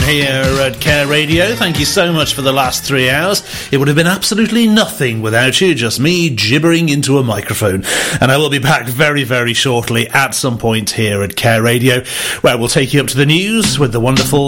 here at Care Radio. Thank you so much for the last 3 hours. It would have been absolutely nothing without you, just me gibbering into a microphone. And I will be back very, very shortly at some point here at Care Radio, where we'll take you up to the news with the wonderful